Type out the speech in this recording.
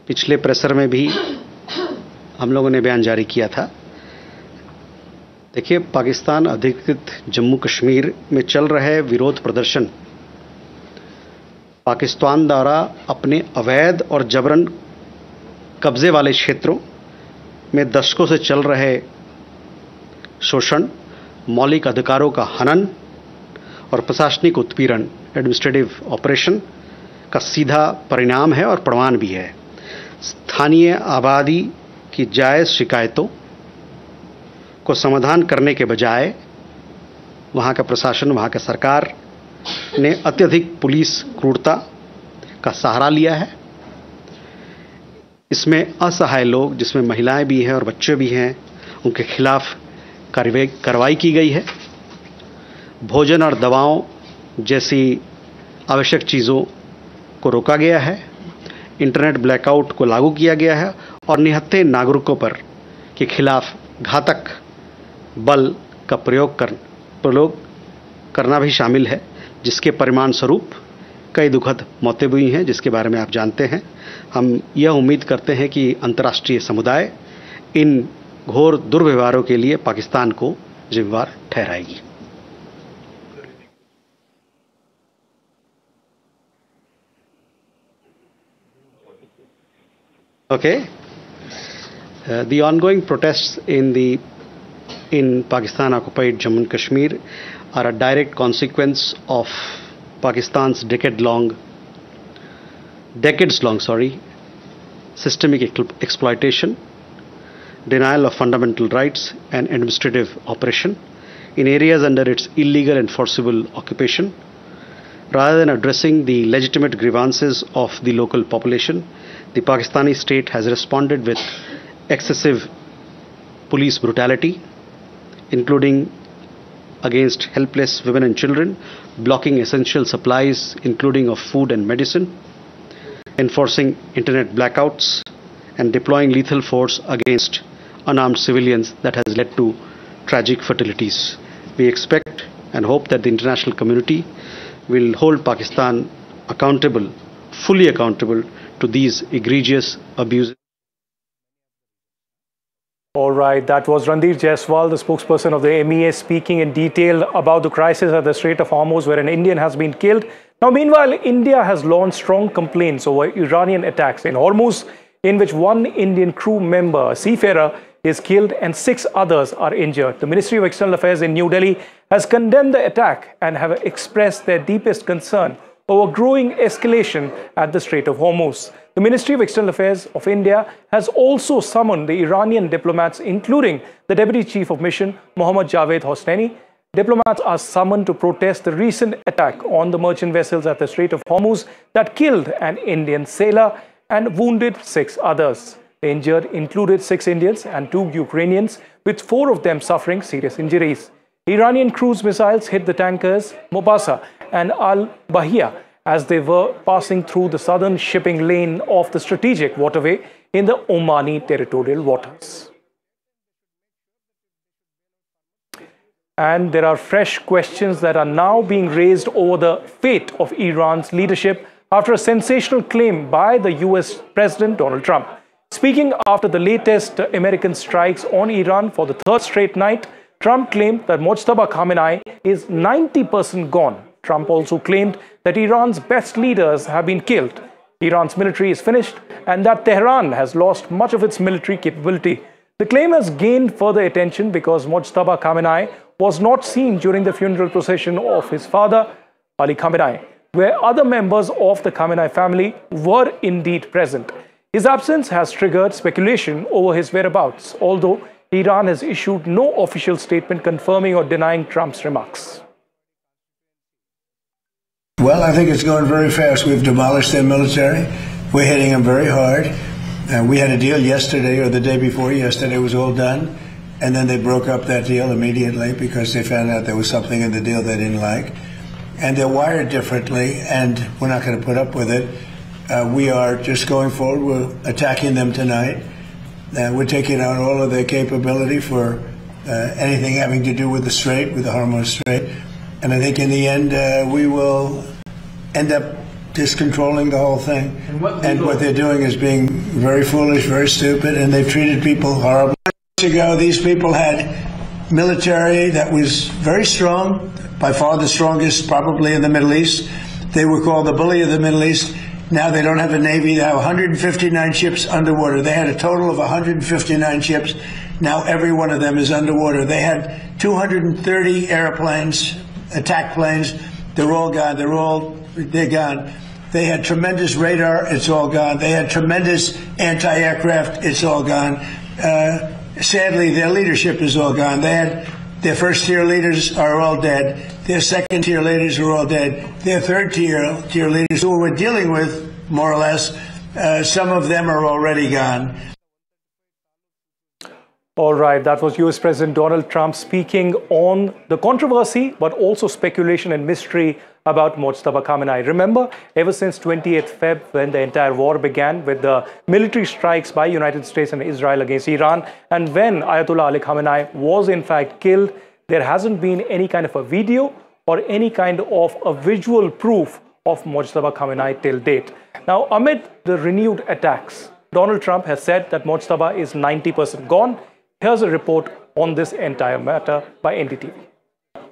पिछले प्रेसर में भी हम लोगों ने बयान जारी किया था। देखिए, पाकिस्तान अधिकृत जम्मू कश्मीर में चल रहे विरोध प्रदर्शन पाकिस्तान द्वारा अपने अवैध और जबरन कब्जे वाले क्षेत्रों में दशकों से चल रहे शोषण, मौलिक अधिकारों का हनन और प्रशासनिक उत्पीड़न, एडमिनिस्ट्रेटिव ऑपरेशन का सीधा परिणाम है और प्रमाण भी है। स्थानीय आबादी की जायज़ शिकायतों को समाधान करने के बजाय वहाँ का प्रशासन, वहाँ का सरकार ने अत्यधिक पुलिस क्रूरता का सहारा लिया है। इसमें असहाय लोग, जिसमें महिलाएं भी हैं और बच्चे भी हैं, उनके खिलाफ कार्रवाई की गई है। भोजन और दवाओं जैसी आवश्यक चीज़ों को रोका गया है। इंटरनेट ब्लैकआउट को लागू किया गया है और निहत्थे नागरिकों पर के खिलाफ घातक बल का प्रयोग करना भी शामिल है, जिसके परिणाम स्वरूप कई दुखद मौतें हुई हैं, जिसके बारे में आप जानते हैं। हम यह उम्मीद करते हैं कि अंतर्राष्ट्रीय समुदाय इन घोर दुर्व्यवहारों के लिए पाकिस्तान को जिम्मेदार ठहराएगी। Okay. The ongoing protests in Pakistan occupied Jammu and Kashmir are a direct consequence of Pakistan's decades-long systemic exploitation, denial of fundamental rights, and administrative oppression in areas under its illegal and forcible occupation. Rather than addressing the legitimate grievances of the local population, the Pakistani state has responded with excessive police brutality, including against helpless women and children, blocking essential supplies, including of food and medicine, enforcing internet blackouts, and deploying lethal force against unarmed civilians that has led to tragic fatalities. We expect and hope that the international community will hold Pakistan accountable, fully accountable to these egregious abuses. All right, that was Randir Jaiswal, the spokesperson of the MEA, speaking in detail about the crisis at the Strait of Hormuz, where an Indian has been killed. Now, meanwhile, India has launched strong complaints over Iranian attacks in Hormuz, in which one Indian crew member, a seafarer, is killed and 6 others are injured. The Ministry of External Affairs in New Delhi has condemned the attack and have expressed their deepest concern over growing escalation at the Strait of Hormuz. The Ministry of External Affairs of India has also summoned the Iranian diplomats, including the Deputy Chief of Mission, Mohammad Javed Hosseini. Diplomats are summoned to protest the recent attack on the merchant vessels at the Strait of Hormuz that killed an Indian sailor and wounded 6 others. The injured included 6 Indians and 2 Ukrainians, with 4 of them suffering serious injuries. Iranian cruise missiles hit the tankers Mobasa and Al-Bahia as they were passing through the southern shipping lane of the strategic waterway in the Omani territorial waters. And there are fresh questions that are now being raised over the fate of Iran's leadership after a sensational claim by the US President Donald Trump. Speaking after the latest American strikes on Iran for the 3rd straight night, Trump claimed that Mojtaba Khamenei is 90% gone. Trump also claimed that Iran's best leaders have been killed, Iran's military is finished, and that Tehran has lost much of its military capability. The claim has gained further attention because Mojtaba Khamenei was not seen during the funeral procession of his father, Ali Khamenei, where other members of the Khamenei family were indeed present. His absence has triggered speculation over his whereabouts, although Iran has issued no official statement confirming or denying Trump's remarks. Well, I think it's going very fast. We've demolished their military. We're hitting them very hard. We had a deal yesterday or the day before yesterday. It was all done. And then they broke up that deal immediately because they found out there was something in the deal they didn't like. And they're wired differently, and we're not going to put up with it. We are just going forward. We're attacking them tonight. We're taking out all of their capability for anything having to do with the Strait, with the Hormuz Strait. And I think in the end, we will end up just controlling the whole thing. And what they're doing is being very foolish, very stupid, and they've treated people horribly. Years ago, these people had military that was very strong, by far the strongest probably in the Middle East. They were called the bully of the Middle East. Now they don't have a Navy. They have 159 ships underwater. They had a total of 159 ships. Now every one of them is underwater. They had 230 airplanes, attack planes. They're all gone. They're gone. They had tremendous radar. It's all gone. They had tremendous anti-aircraft. It's all gone. Sadly, their leadership is all gone. They had their first-tier leaders are all dead. Their second-tier leaders are all dead. Their third-tier leaders, who we're dealing with, more or less, some of them are already gone. All right, that was US President Donald Trump speaking on the controversy, but also speculation and mystery about Mojtaba Khamenei. Remember, ever since 28th Feb, when the entire war began with the military strikes by United States and Israel against Iran, and when Ayatollah Ali Khamenei was in fact killed, there hasn't been any kind of a video or any kind of a visual proof of Mojtaba Khamenei till date. Now, amid the renewed attacks, Donald Trump has said that Mojtaba is 90% gone. Here's a report on this entire matter by NDTV.